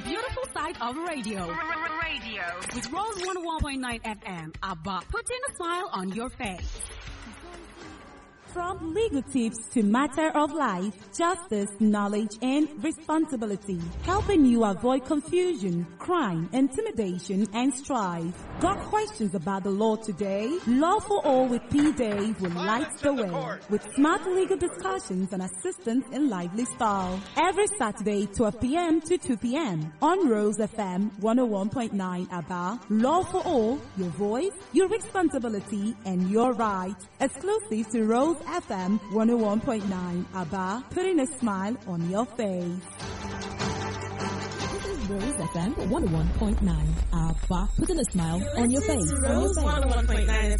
beautiful side of radio. With Rose 101.9 FM, ABBA, putting a smile on your face. From legal tips to matter of life, justice, knowledge, and responsibility, helping you avoid confusion, crime, intimidation, and strife. Got questions about the law today? Law for All with P. Dave will light the way with smart legal discussions and assistance in lively style. Every Saturday, 12 p.m. to 2 p.m. on Rose FM 101.9 ABBA. Law for All, your voice, your responsibility, and your right. Exclusive to Rose FM 101.9 ABBA, putting a smile on your face. This is Rose FM 101.9 ABBA, putting a smile on your face. Rose 101.9